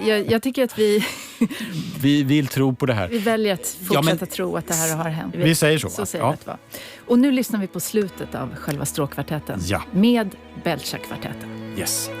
Jag tycker att vi vill tro på det här. Vi väljer att fortsätta tro att det här har hänt. Vi säger så. Så säger det, va? Och nu lyssnar vi på slutet av själva stråkkvartetten. Ja. Med Belcha-kvartetten. Yes.